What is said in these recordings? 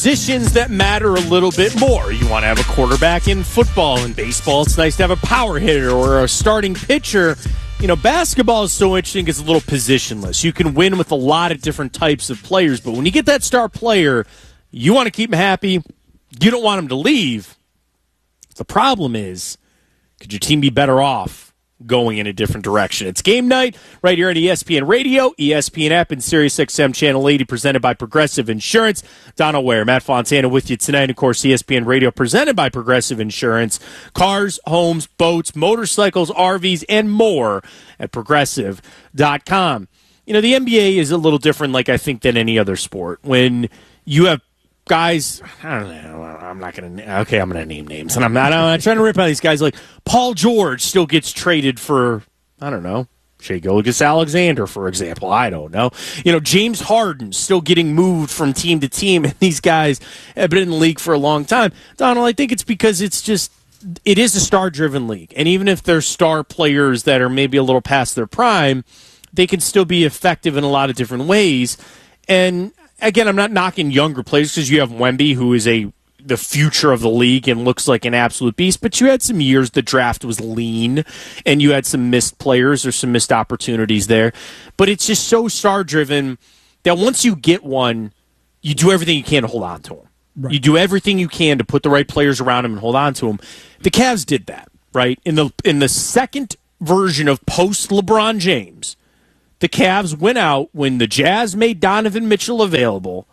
Positions that matter a little bit more. You want to have a quarterback in football and baseball. It's nice to have a power hitter or a starting pitcher. You know, basketball is so interesting. It's a little positionless. You can win with a lot of different types of players, but when you get that star player, you want to keep him happy. You don't want him to leave. The problem is, could your team be better off going in a different direction? It's game night right here on ESPN Radio, ESPN app, and SiriusXM Channel 80, presented by Progressive Insurance. Donald Ware, Matt Fontana with you tonight. Of course, ESPN Radio presented by Progressive Insurance. Cars, homes, boats, motorcycles, RVs, and more at Progressive.com. You know, the NBA is a little different, like I think, than any other sport. When you have guys, I don't know, I'm going to name names. And I'm trying to rip out these guys. Like Paul George still gets traded for, I don't know, Shai Gilgeous-Alexander, for example. I don't know. You know, James Harden still getting moved from team to team. And these guys have been in the league for a long time. Donald, I think it's because it is a star-driven league. And even if there's star players that are maybe a little past their prime, they can still be effective in a lot of different ways. And again, I'm not knocking younger players because you have Wemby, who is the future of the league and looks like an absolute beast. But you had some years the draft was lean, and you had some missed players or some missed opportunities there. But it's just so star-driven that once you get one, you do everything you can to hold on to them. Right. You do everything you can to put the right players around him and hold on to him. The Cavs did that, right? In the second version of post-LeBron James, the Cavs went out when the Jazz made Donovan Mitchell available.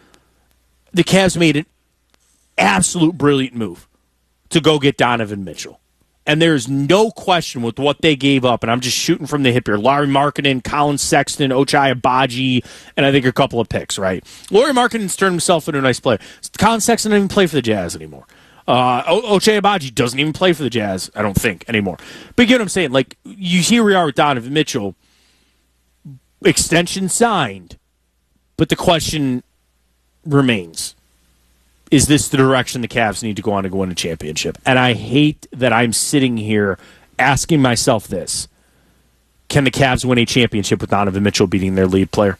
The Cavs made an absolute brilliant move to go get Donovan Mitchell. And there's no question with what they gave up, and I'm just shooting from the hip here. Lauri Markkanen, Colin Sexton, Ochai Agbaji, and I think a couple of picks, right? Lauri Markkanen's turned himself into a nice player. Colin Sexton doesn't even play for the Jazz anymore. Ochai Agbaji doesn't even play for the Jazz, I don't think, anymore. But you get what I'm saying? Like, you see where we are with Donovan Mitchell. Extension signed, but the question remains, is this the direction the Cavs need to go on to win a championship? And I hate that I'm sitting here asking myself this. Can the Cavs win a championship with Donovan Mitchell beating their lead player?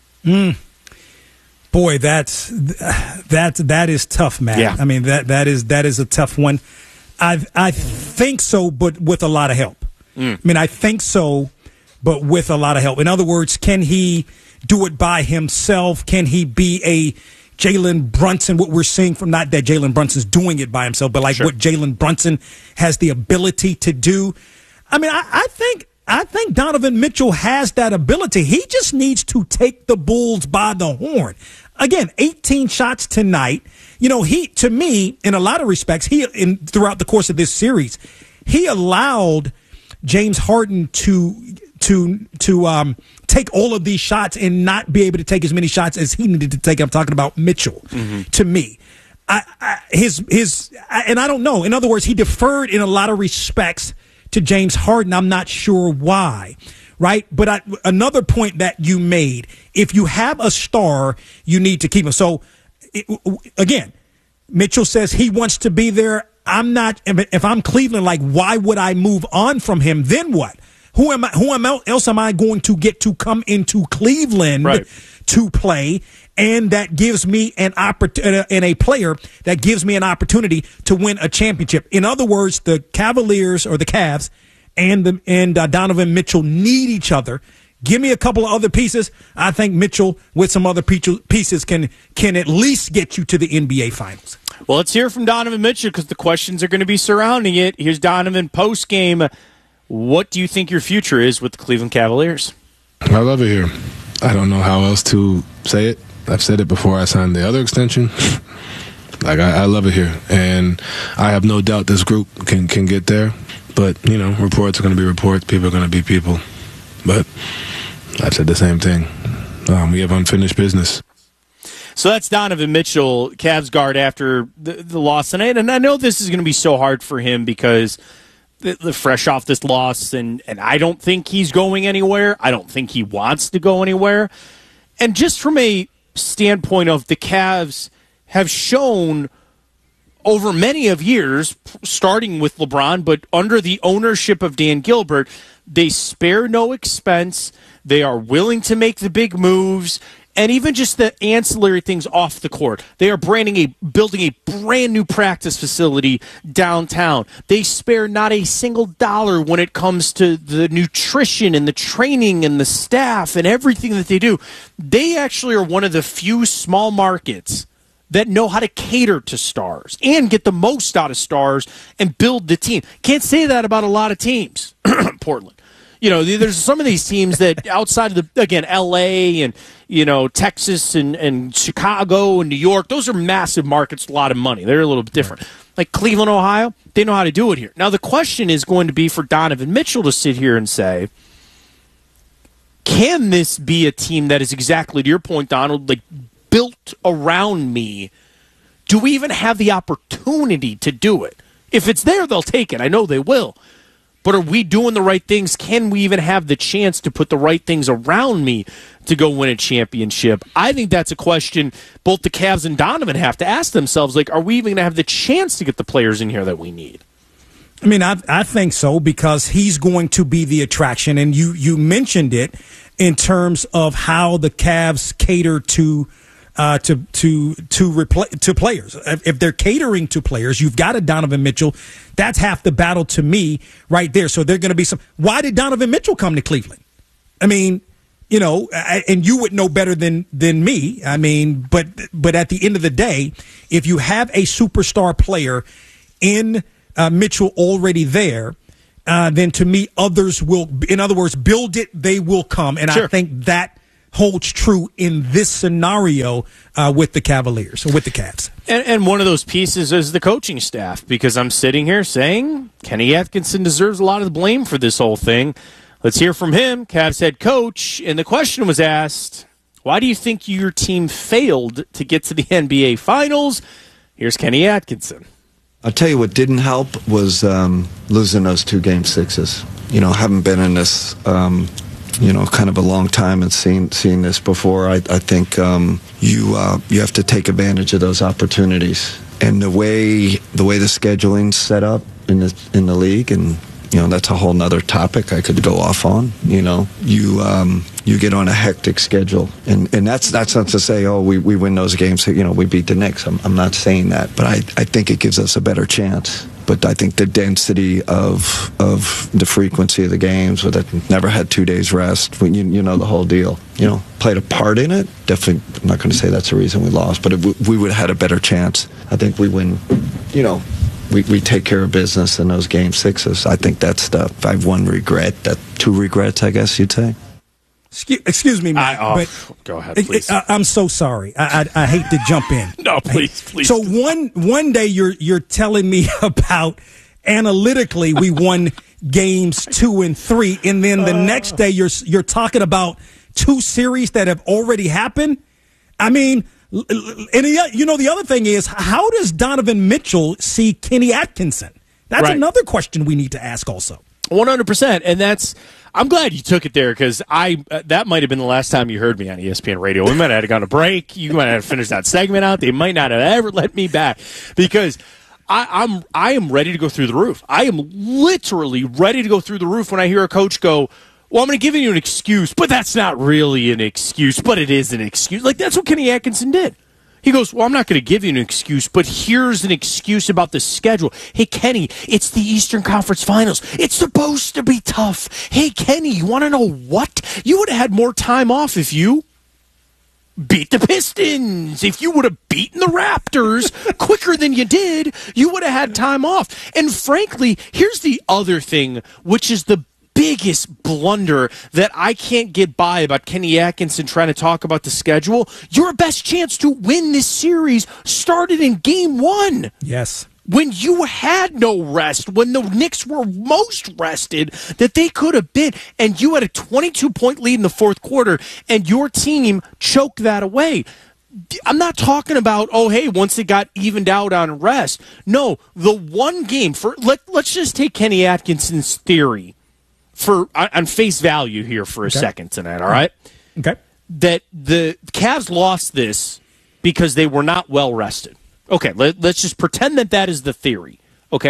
Boy, that is tough, Matt. Yeah. I mean, that is a tough one. I think so, but with a lot of help. I mean, I think so, but with a lot of help. In other words, can he do it by himself? Can he be a Jalen Brunson, what we're seeing from, not that Jalen Brunson's doing it by himself, but like what Jalen Brunson has the ability to do? I mean, I think Donovan Mitchell has that ability. He just needs to take the Bulls by the horn. Again, 18 shots tonight. You know, to me, in a lot of respects, throughout the course of this series, he allowed James Harden to take all of these shots and not be able to take as many shots as he needed to take. I'm talking about Mitchell. To me, and I don't know. In other words, he deferred in a lot of respects to James Harden. I'm not sure why. Right. But another point that you made, if you have a star, you need to keep him. So again, Mitchell says he wants to be there. I'm not. If I'm Cleveland, like, why would I move on from him? Then what? Who else am I going to get to come into Cleveland to play? And that gives me an opportunity, and a player that gives me an opportunity to win a championship. In other words, the Cavaliers or the Cavs and Donovan Mitchell need each other. Give me a couple of other pieces. I think Mitchell with some other pieces can at least get you to the NBA Finals. Well, let's hear from Donovan Mitchell because the questions are going to be surrounding it. Here's Donovan post-game. What do you think your future is with the Cleveland Cavaliers? I love it here. I don't know how else to say it. I've said it before I signed the other extension. Like, I love it here. And I have no doubt this group can get there. But, you know, reports are going to be reports. People are going to be people. But I've said the same thing. We have unfinished business. So that's Donovan Mitchell, Cavs guard, after the loss tonight. And I know this is going to be so hard for him because the fresh off this loss, and I don't think he's going anywhere. I don't think he wants to go anywhere. And just from a standpoint of the Cavs have shown over many of years, starting with LeBron, but under the ownership of Dan Gilbert, they spare no expense. They are willing to make the big moves. And even just the ancillary things off the court. They are building a brand new practice facility downtown. They spare not a single dollar when it comes to the nutrition and the training and the staff and everything that they do. They actually are one of the few small markets that know how to cater to stars and get the most out of stars and build the team. Can't say that about a lot of teams. Portland. There's some of these teams that outside of L.A. and, Texas and Chicago and New York, those are massive markets, a lot of money. They're a little bit different. Like Cleveland, Ohio, they know how to do it here. Now, the question is going to be for Donovan Mitchell to sit here and say, can this be a team that is exactly, to your point, Donald, like built around me? Do we even have the opportunity to do it? If it's there, they'll take it. I know they will. But are we doing the right things? Can we even have the chance to put the right things around me to go win a championship? I think that's a question both the Cavs and Donovan have to ask themselves. Like, are we even going to have the chance to get the players in here that we need? I mean, I think so, because he's going to be the attraction. And you mentioned it in terms of how the Cavs cater to players. If they're catering to players, you've got a Donovan Mitchell. That's half the battle to me right there. So they're going to be some. Why did Donovan Mitchell come to Cleveland? I mean, and you would know better than me. I mean, but at the end of the day, if you have a superstar player in Mitchell already there, then to me, others will. In other words, build it, they will come, and sure. I think that holds true in this scenario with the Cavaliers, or with the Cavs. And one of those pieces is the coaching staff, because I'm sitting here saying Kenny Atkinson deserves a lot of the blame for this whole thing. Let's hear from him, Cavs head coach. And the question was asked, why do you think your team failed to get to the NBA Finals? Here's Kenny Atkinson. I'll tell you what didn't help was losing those 2 Game 6s. Haven't been in this kind of a long time and seen this before. I think you have to take advantage of those opportunities. And the way the scheduling's set up in the league, and that's a whole nother topic I could go off on. You get on a hectic schedule, and that's not to say we win those games. We beat the Knicks. I'm not saying that, but I think it gives us a better chance. But I think the density of the frequency of the games, with it never had 2 days rest, the whole deal, played a part in it. Definitely, I'm not going to say that's the reason we lost, but we would have had a better chance. I think we win, we take care of business in those Game 6s. I think that's if I have one regret, 2 regrets, I guess you'd say. Excuse me, Matt, but go ahead, please. I'm so sorry. I hate to jump in. No, please. So one day you're telling me about analytically we won games 2 and 3, and then the next day you're talking about 2 series that have already happened. I mean, and the other thing is, how does Donovan Mitchell see Kenny Atkinson? That's right. Another question we need to ask also. 100%, and I'm glad you took it there, because that might have been the last time you heard me on ESPN Radio. We might have gone to break. You might have finished that segment out. They might not have ever let me back, because I am ready to go through the roof. I am literally ready to go through the roof when I hear a coach go, well, I'm going to give you an excuse, but that's not really an excuse, but it is an excuse. Like, that's what Kenny Atkinson did. He goes, well, I'm not going to give you an excuse, but here's an excuse about the schedule. Hey, Kenny, it's the Eastern Conference Finals. It's supposed to be tough. Hey, Kenny, you want to know what? You would have had more time off if you beat the Pistons. If you would have beaten the Raptors quicker than you did, you would have had time off. And frankly, here's the other thing, which is the biggest blunder that I can't get by about Kenny Atkinson trying to talk about the schedule. Your best chance to win this series started in Game 1. Yes. When you had no rest, when the Knicks were most rested that they could have been, and you had a 22-point lead in the fourth quarter, and your team choked that away. I'm not talking about, once it got evened out on rest. No, the one game, let's just take Kenny Atkinson's theory on face value here for a second tonight, all right? Okay. That the Cavs lost this because they were not well rested. Okay, let's just pretend that is the theory, okay?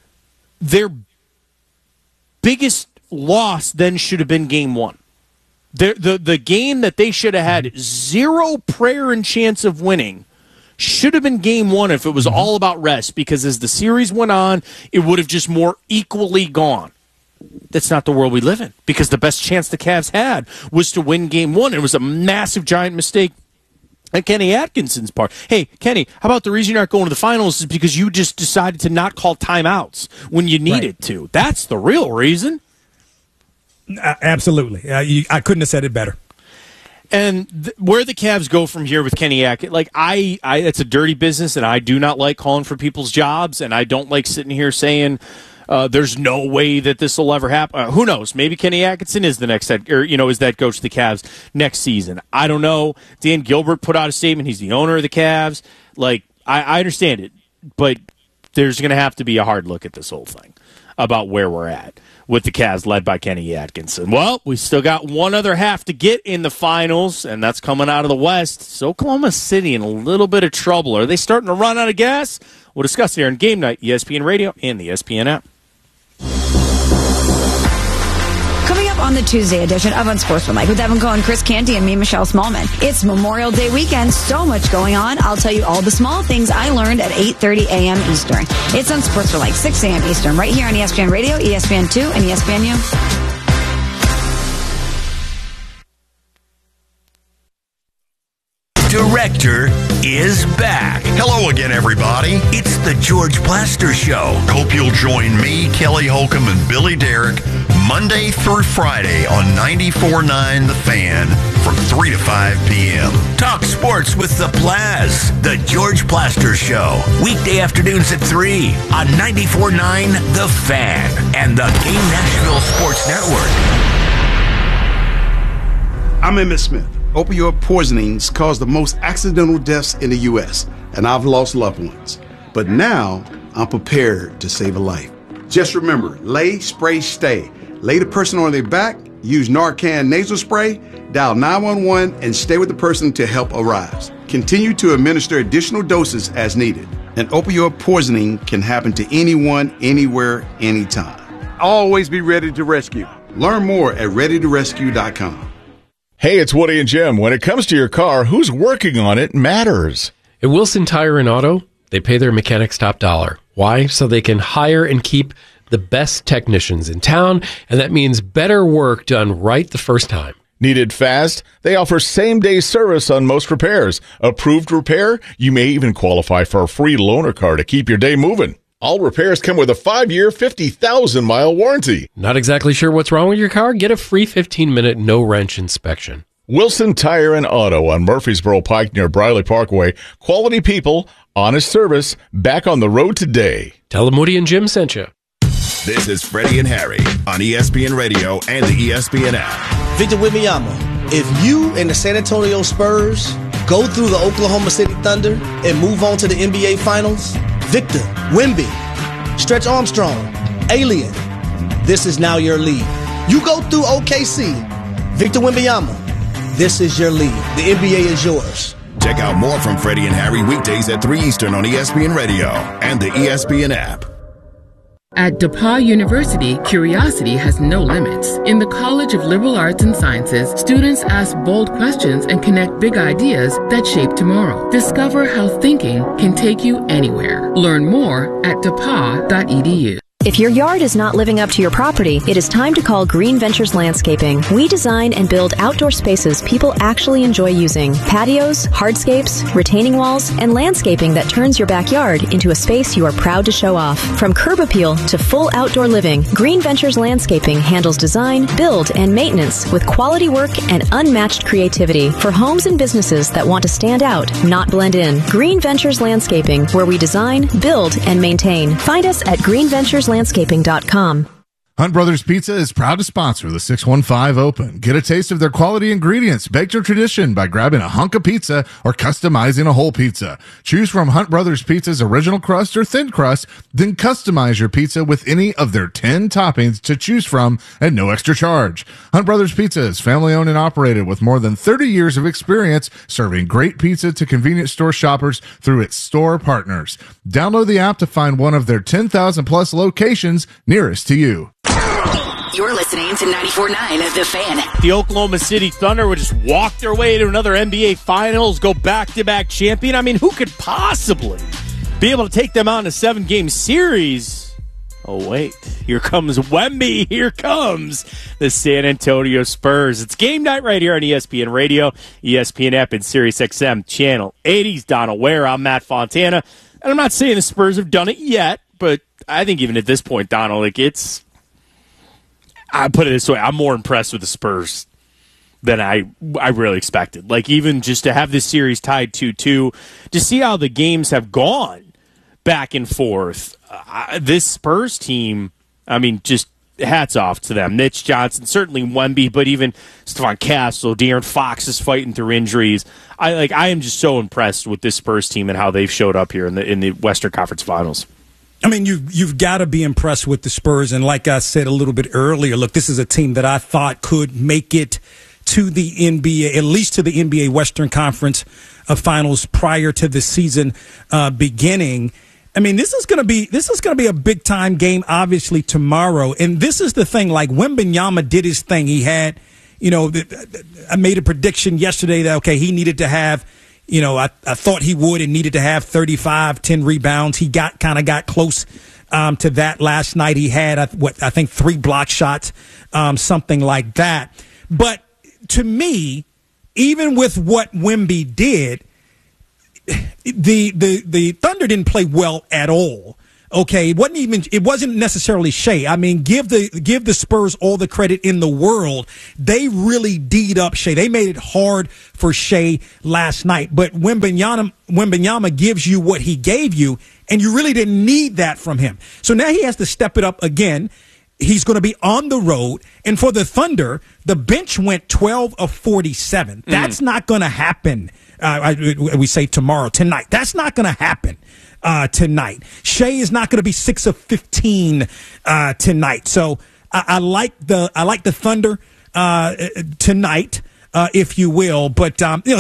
Their biggest loss then should have been Game 1. The game that they should have had zero prayer and chance of winning should have been game one if it was all about rest, because as the series went on, it would have just more equally gone. That's not the world we live in, because the best chance the Cavs had was to win game one. It was a massive, giant mistake on Kenny Atkinson's part. Hey, Kenny, how about the reason you're not going to the finals is because you just decided to not call timeouts when you needed to. That's the real reason. Absolutely. I couldn't have said it better. And where the Cavs go from here with Kenny Atkins, like it's a dirty business, and I do not like calling for people's jobs, and I don't like sitting here saying there's no way that this will ever happen. Who knows? Maybe Kenny Atkinson is the next head, or is that coach of the Cavs next season? I don't know. Dan Gilbert put out a statement. He's the owner of the Cavs. Like, I understand it, but there's going to have to be a hard look at this whole thing about where we're at with the Cavs led by Kenny Atkinson. Well, we still got one other half to get in the finals, and that's coming out of the West. So Oklahoma City in a little bit of trouble. Are they starting to run out of gas? We'll discuss it here on Game Night, ESPN Radio, and the ESPN app. Coming up on the Tuesday edition of Unsportsmanlike with Evan Cohen, Chris Canty, and me, Michelle Smallman. It's Memorial Day weekend. So much going on. I'll tell you all the small things I learned at 8:30 a.m. Eastern. It's Unsportsmanlike, 6 a.m. Eastern, right here on ESPN Radio, ESPN2, and ESPNU. Director is back. Hello again, everybody. It's the George Plaster Show. Hope you'll join me, Kelly Holcomb, and Billy Derrick Monday through Friday on 94.9 The Fan from 3 to 5 p.m. Talk sports with the Plaz, the George Plaster Show. Weekday afternoons at 3 on 94.9 The Fan and the Game Nashville Sports Network. I'm Emmett Smith. Opioid poisonings cause the most accidental deaths in the U.S., and I've lost loved ones. But now, I'm prepared to save a life. Just remember, lay, spray, stay. Lay the person on their back, use Narcan nasal spray, dial 911, and stay with the person until help arrives. Continue to administer additional doses as needed. An opioid poisoning can happen to anyone, anywhere, anytime. Always be ready to rescue. Learn more at readytorescue.com. Hey, it's Woody and Jim. When it comes to your car, who's working on it matters. At Wilson Tire and Auto, they pay their mechanics top dollar. Why? So they can hire and keep the best technicians in town, and that means better work done right the first time. Needed fast? They offer same-day service on most repairs. Approved repair? You may even qualify for a free loaner car to keep your day moving. All repairs come with a 5-year, 50,000-mile warranty. Not exactly sure what's wrong with your car? Get a free 15-minute no-wrench inspection. Wilson Tire and Auto on Murfreesboro Pike near Briley Parkway. Quality people, honest service, back on the road today. Tell them Woody and Jim sent you. This is Freddie and Harry on ESPN Radio and the ESPN app. Victor Wembanyama, if you and the San Antonio Spurs go through the Oklahoma City Thunder and move on to the NBA Finals, Victor, Wemby, Stretch Armstrong, Alien, this is now your league. You go through OKC, Victor Wembanyama, this is your league. The NBA is yours. Check out more from Freddie and Harry weekdays at 3 Eastern on ESPN Radio and the ESPN app. At DePauw University, curiosity has no limits. In the College of Liberal Arts and Sciences, students ask bold questions and connect big ideas that shape tomorrow. Discover how thinking can take you anywhere. Learn more at depaw.edu. If your yard is not living up to your property, it is time to call Green Ventures Landscaping. We design and build outdoor spaces people actually enjoy using. Patios, hardscapes, retaining walls, and landscaping that turns your backyard into a space you are proud to show off. From curb appeal to full outdoor living, Green Ventures Landscaping handles design, build, and maintenance with quality work and unmatched creativity for homes and businesses that want to stand out, not blend in. Green Ventures Landscaping, where we design, build, and maintain. Find us at greenventureslandscaping.com. Hunt Brothers Pizza is proud to sponsor the 615 Open. Get a taste of their quality ingredients, baked to tradition by grabbing a hunk of pizza or customizing a whole pizza. Choose from Hunt Brothers Pizza's original crust or thin crust, then customize your pizza with any of their 10 toppings to choose from at no extra charge. Hunt Brothers Pizza is family owned and operated with more than 30 years of experience serving great pizza to convenience store shoppers through its store partners. Download the app to find one of their 10,000 plus locations nearest to you. You're listening to 94.9 The Fan. The Oklahoma City Thunder would just walk their way to another NBA Finals, go back-to-back champion. I mean, who could possibly be able to take them on a 7-game series? Oh, wait. Here comes Wemby. Here comes the San Antonio Spurs. It's game night right here on ESPN Radio, ESPN app, and SiriusXM Channel 80's Donald Ware. I'm Matt Fontana. And I'm not saying the Spurs have done it yet, but I think even at this point, Donald, I put it this way, I'm more impressed with the Spurs than I really expected. Like, even just to have this series tied 2-2, to see how the games have gone back and forth, this Spurs team, I mean, just hats off to them. Mitch Johnson, certainly Wemby, but even Stephon Castle, De'Aaron Fox is fighting through injuries. I am just so impressed with this Spurs team and how they've showed up here in the Western Conference Finals. I mean, you've got to be impressed with the Spurs, and like I said a little bit earlier, look, this is a team that I thought could make it to the NBA, at least to the NBA Western Conference Finals prior to the season beginning. I mean, this is going to be a big time game, obviously tomorrow, and this is the thing. Like, Wembanyama did his thing. He had, I made a prediction yesterday that he needed to have. I thought he would and needed to have 35, 10 rebounds. He got close to that last night. He had, I think 3 block shots, something like that. But to me, even with what Wemby did, the Thunder didn't play well at all. Okay, it wasn't necessarily Shea. I mean, give the Spurs all the credit in the world. They really D'd up Shea. They made it hard for Shea last night. But Wembanyama gives you what he gave you, and you really didn't need that from him. So now he has to step it up again. He's going to be on the road. And for the Thunder, the bench went 12 of 47. That's not going to happen. We say tonight. That's not going to happen tonight. Shea is not going to be 6 of 15 tonight. So I like the Thunder tonight, if you will. But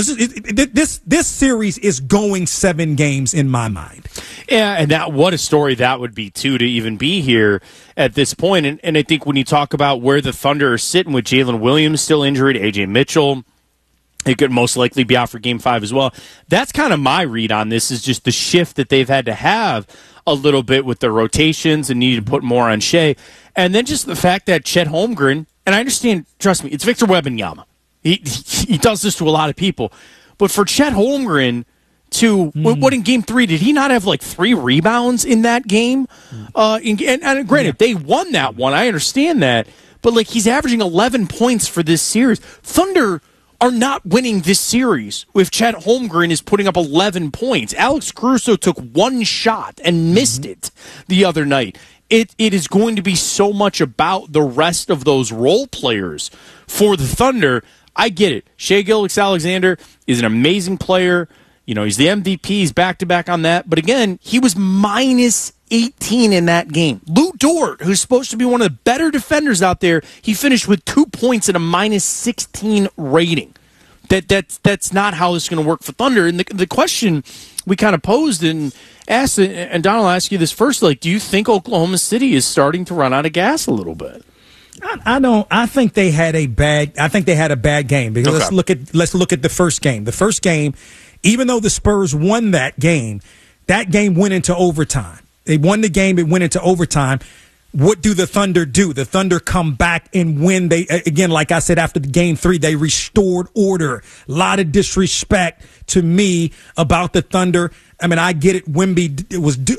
this series is going 7 games in my mind. Yeah, and what a story that would be too, to even be here at this point. And I think when you talk about where the Thunder are sitting with Jalen Williams still injured, AJ Mitchell, it could most likely be out for Game 5 as well. That's kind of my read on this, is just the shift that they've had to have a little bit with their rotations and needed to put more on Shea. And then just the fact that Chet Holmgren, and I understand, trust me, it's Victor Wembanyama. He does this to a lot of people. But for Chet Holmgren to, what in Game 3, did he not have like 3 rebounds in that game? And granted, they won that one. I understand that. But like, he's averaging 11 points for this series. Thunder are not winning this series if Chet Holmgren is putting up 11 points. Alex Caruso took 1 shot and missed it the other night. It is going to be so much about the rest of those role players for the Thunder. I get it. Shai Gilgeous-Alexander is an amazing player. He's the MVP. He's back-to-back on that. But again, he was minus 18 in that game. Lou Dort, who's supposed to be one of the better defenders out there, he finished with 2 points and a minus 16 rating. That's not how this is going to work for Thunder. And the question we kind of posed and asked, and Donald, I'll ask you this first, do you think Oklahoma City is starting to run out of gas a little bit? I don't. I think they had a bad game, because let's look at the first game. The first game, even though the Spurs won that game went into overtime. They won the game. It went into overtime. What do the Thunder do? The Thunder come back and win. They, again, like I said, after the Game 3, they restored order. A lot of disrespect to me about the Thunder. I mean, I get it. Wemby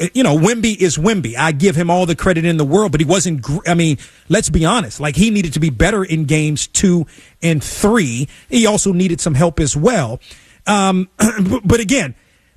is Wemby. I give him all the credit in the world, but he wasn't. I mean, let's be honest. Like, he needed to be better in games 2 and 3. He also needed some help as well. But again,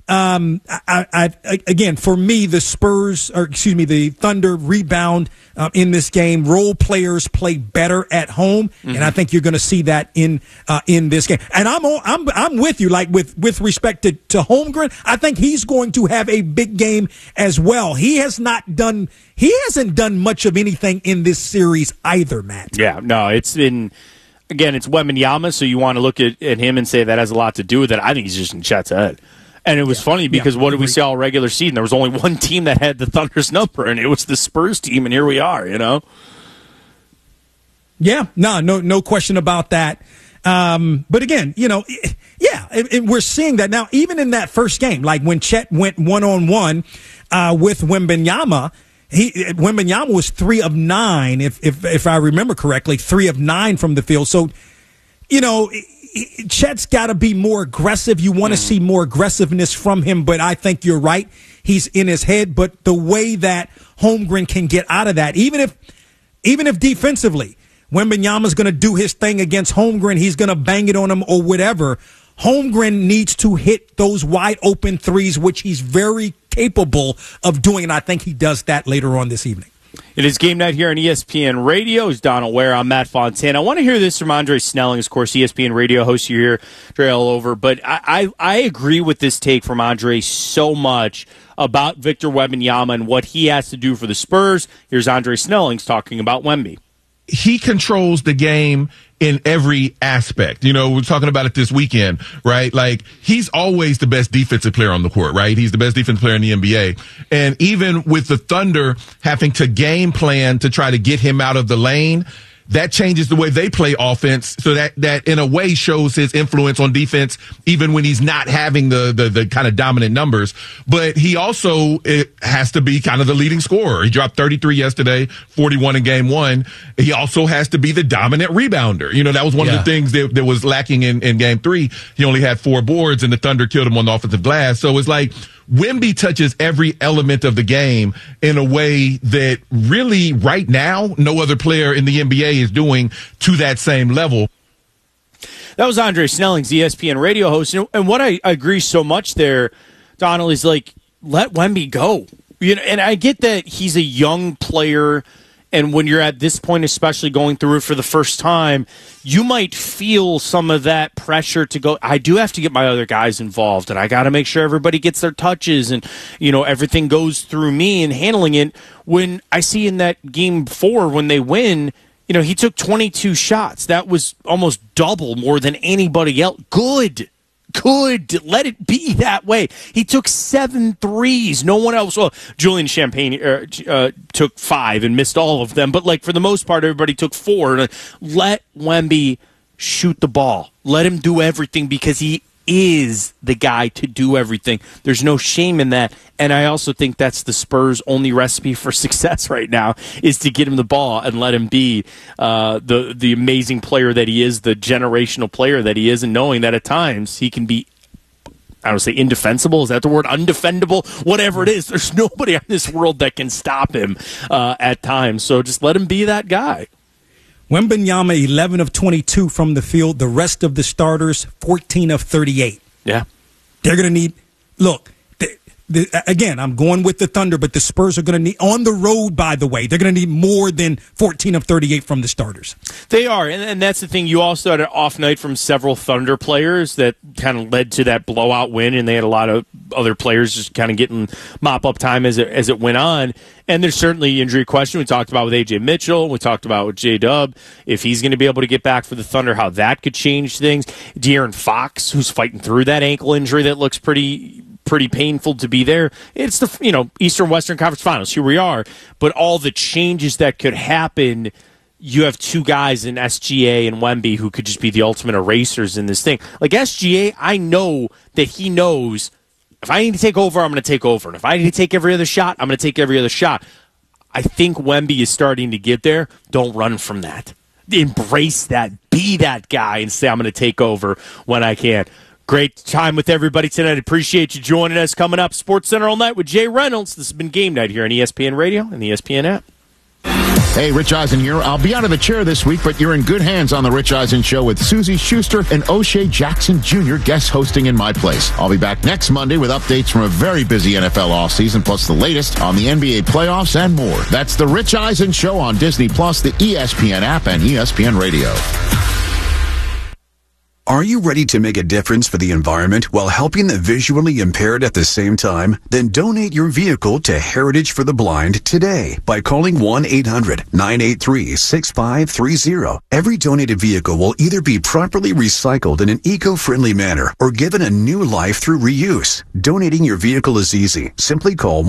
again, for me, the Thunder rebound in this game. Role players play better at home, and I think you're going to see that in this game. And I'm with you. Like with respect to Holmgren, I think he's going to have a big game as well. He hasn't done much of anything in this series either, Matt. Yeah, no, it's been. Again, it's Wembanyama, so you want to look at him and say that has a lot to do with it. I think he's just in Chet's head. And it was funny because what did we see all regular season? There was only one team that had the Thunder's number, and it was the Spurs team, and here we are, Yeah, no question about that. But again, we're seeing that now, even in that first game, like when Chet went one-on-one with Wembanyama, Wembanyama was 3 of 9, if I remember correctly, 3 of 9 from the field. So, Chet's got to be more aggressive. You want to see more aggressiveness from him, but I think you're right. He's in his head. But the way that Holmgren can get out of that, even if defensively, Wembanyama's going to do his thing against Holmgren, he's going to bang it on him or whatever. Holmgren needs to hit those wide open threes, which he's very capable of doing, and I think he does that later on this evening. It is game night here on ESPN Radio. It's Donald Ware. I'm Matt Fontana. I want to hear this from Andre Snelling, of course, ESPN Radio host. You hear Dre all over. But I agree with this take from Andre so much about Victor Wembanyama and what he has to do for the Spurs. Here's Andre Snelling talking about Wemby. He controls the game in every aspect. We're talking about it this weekend, right? Like, he's always the best defensive player on the court, right? He's the best defensive player in the NBA. And even with the Thunder having to game plan to try to get him out of the lane, that changes the way they play offense. So that in a way shows his influence on defense, even when he's not having the kind of dominant numbers. But he also has to be kind of the leading scorer. He dropped 33 yesterday, 41 in game 1. He also has to be the dominant rebounder. That was one of the things that was lacking in game 3. He only had 4 boards and the Thunder killed him on the offensive glass. So it's like, Wemby touches every element of the game in a way that really right now no other player in the NBA is doing to that same level. That was Andre Snelling's ESPN Radio host. And what I agree so much there, Donald, is like, let Wemby go. And I get that he's a young player, and when you're at this point, especially going through it for the first time, you might feel some of that pressure to go, I do have to get my other guys involved, and I got to make sure everybody gets their touches, and everything goes through me and handling it. When I see in that game 4, when they win, he took 22 shots. That was almost double more than anybody else. Good. Let it be that way. He took 7 threes. No one else. Well, Julian Champagne took 5 and missed all of them. But for the most part, everybody took 4. Let Wemby shoot the ball. Let him do everything, because he is the guy to do everything. There's no shame in that. And I also think that's the Spurs' only recipe for success right now, is to get him the ball and let him be the amazing player that he is, the generational player that he is, and knowing that at times he can be, I don't say indefensible. Is that the word? Undefendable? Whatever it is. There's nobody in this world that can stop him at times. So just let him be that guy. Wembanyama, 11 of 22 from the field. The rest of the starters, 14 of 38. Yeah. They're going to need, look, again, I'm going with the Thunder, but the Spurs are going to need, on the road, by the way, they're going to need more than 14 of 38 from the starters. They are, and that's the thing. You also had an off night from several Thunder players that kind of led to that blowout win, and they had a lot of other players just kind of getting mop-up time as it went on. And there's certainly injury question. We talked about with A.J. Mitchell. We talked about with J-Dub. If he's going to be able to get back for the Thunder, how that could change things. De'Aaron Fox, who's fighting through that ankle injury that looks pretty painful to be there. It's the Eastern Western Conference Finals. Here we are. But all the changes that could happen, you have 2 guys in SGA and Wemby who could just be the ultimate erasers in this thing. Like SGA, I know that he knows, if I need to take over, I'm going to take over. And if I need to take every other shot, I'm going to take every other shot. I think Wemby is starting to get there. Don't run from that. Embrace that. Be that guy and say, I'm going to take over when I can. Great time with everybody tonight. Appreciate you joining us. Coming up, Sports Center all night with Jay Reynolds. This has been Game Night here on ESPN Radio and the ESPN app. Hey, Rich Eisen here. I'll be out of the chair this week, but you're in good hands on The Rich Eisen Show with Susie Schuster and O'Shea Jackson Jr. guest hosting in my place. I'll be back next Monday with updates from a very busy NFL offseason, plus the latest on the NBA playoffs and more. That's The Rich Eisen Show on Disney+, the ESPN app, and ESPN Radio. Are you ready to make a difference for the environment while helping the visually impaired at the same time? Then donate your vehicle to Heritage for the Blind today by calling 1-800-983-6530. Every donated vehicle will either be properly recycled in an eco-friendly manner or given a new life through reuse. Donating your vehicle is easy. Simply call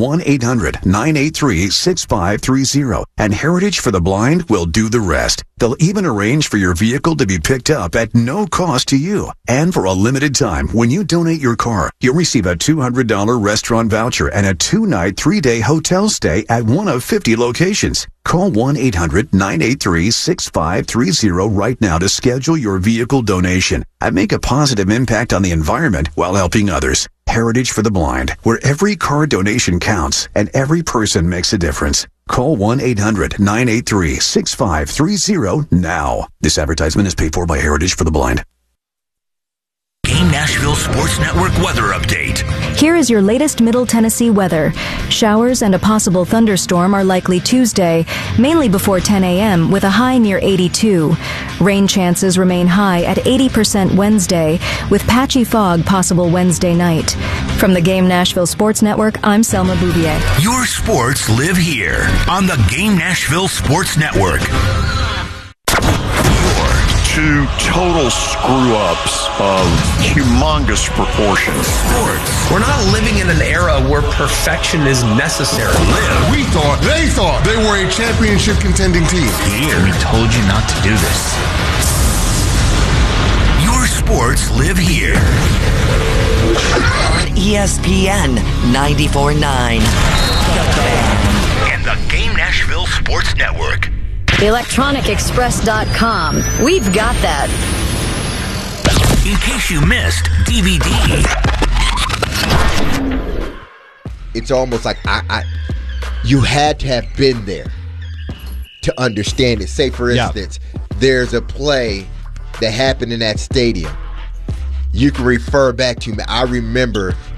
1-800-983-6530 and Heritage for the Blind will do the rest. They'll even arrange for your vehicle to be picked up at no cost to you. And for a limited time, when you donate your car, you'll receive a $200 restaurant voucher and a 2-night, 3-day hotel stay at one of 50 locations. Call 1-800-983-6530 right now to schedule your vehicle donation and make a positive impact on the environment while helping others. Heritage for the Blind, where every car donation counts and every person makes a difference. Call 1-800-983-6530 now. This advertisement is paid for by Heritage for the Blind. Game Nashville Sports Network weather update. Here is your latest Middle Tennessee weather. Showers and a possible thunderstorm are likely Tuesday, mainly before 10 a.m., with a high near 82. Rain chances remain high at 80% Wednesday, with patchy fog possible Wednesday night. From the Game Nashville Sports Network, I'm Selma Bouvier. Your sports live here on the Game Nashville Sports Network. Two total screw-ups of humongous proportions. Sports. We're not living in an era where perfection is necessary. They thought they were a championship contending team. Here, we told you not to do this. Your sports live here. On ESPN 94.9. And the Game Nashville Sports Network. ElectronicExpress.com. We've got that. In case you missed DVD. It's almost like you had to have been there to understand it. Say, for instance, there's a play that happened in that stadium. You can refer back to me. I remember